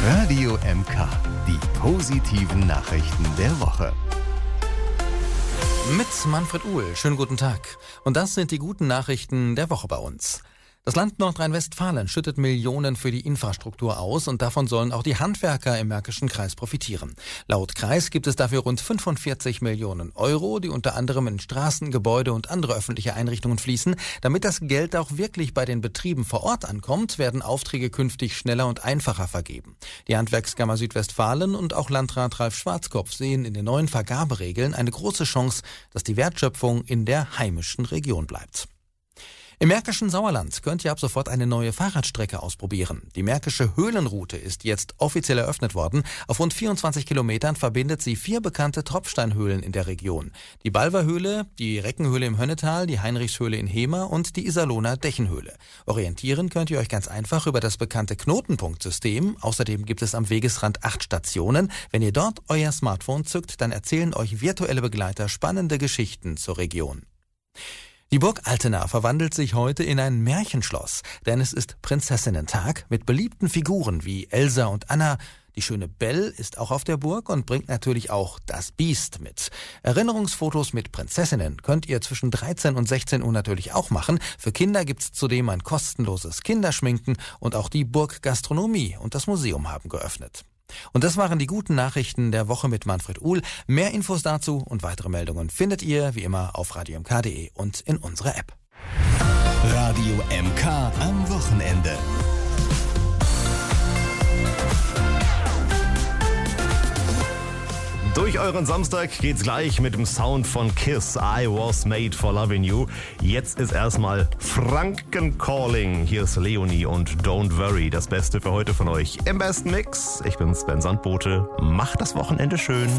Radio MK, die positiven Nachrichten der Woche. Mit Manfred Uhl. Schönen guten Tag. Und das sind die guten Nachrichten der Woche bei uns. Das Land Nordrhein-Westfalen schüttet Millionen für die Infrastruktur aus und davon sollen auch die Handwerker im Märkischen Kreis profitieren. Laut Kreis gibt es dafür rund 45 Millionen Euro, die unter anderem in Straßen, Gebäude und andere öffentliche Einrichtungen fließen. Damit das Geld auch wirklich bei den Betrieben vor Ort ankommt, werden Aufträge künftig schneller und einfacher vergeben. Die Handwerkskammer Südwestfalen und auch Landrat Ralf Schwarzkopf sehen in den neuen Vergaberegeln eine große Chance, dass die Wertschöpfung in der heimischen Region bleibt. Im Märkischen Sauerland könnt ihr ab sofort eine neue Fahrradstrecke ausprobieren. Die Märkische Höhlenroute ist jetzt offiziell eröffnet worden. Auf rund 24 Kilometern verbindet sie 4 bekannte Tropfsteinhöhlen in der Region. Die Balverhöhle, die Reckenhöhle im Hönnetal, die Heinrichshöhle in Hemer und die Iserlohner Dächenhöhle. Orientieren könnt ihr euch ganz einfach über das bekannte Knotenpunktsystem. Außerdem gibt es am Wegesrand 8 Stationen. Wenn ihr dort euer Smartphone zückt, dann erzählen euch virtuelle Begleiter spannende Geschichten zur Region. Die Burg Altena verwandelt sich heute in ein Märchenschloss, denn es ist Prinzessinnentag mit beliebten Figuren wie Elsa und Anna. Die schöne Belle ist auch auf der Burg und bringt natürlich auch das Biest mit. Erinnerungsfotos mit Prinzessinnen könnt ihr zwischen 13 und 16 Uhr natürlich auch machen. Für Kinder gibt's zudem ein kostenloses Kinderschminken und auch die Burggastronomie und das Museum haben geöffnet. Und das waren die guten Nachrichten der Woche mit Manfred Uhl. Mehr Infos dazu und weitere Meldungen findet ihr wie immer auf radiomk.de und in unserer App. Radio MK am Wochenende. Durch euren Samstag geht's gleich mit dem Sound von Kiss. I was made for loving you. Jetzt ist erstmal Franken Calling. Hier ist Leonie und Don't Worry. Das Beste für heute von euch im besten Mix. Ich bin's, Ben Sandbote. Macht das Wochenende schön.